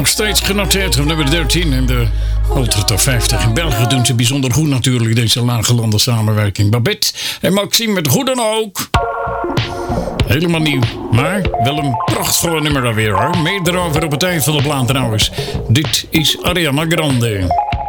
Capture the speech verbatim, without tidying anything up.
Nog steeds genoteerd op nummer dertien in de Ultra Top vijftig. In België doen ze bijzonder goed natuurlijk, deze laaggelande samenwerking. Babette en Maxime met Hoe dan ook. Helemaal nieuw, maar wel een prachtvolle nummer alweer hoor. Meer erover op het eind van de plaat trouwens. Dit is Ariana Grande.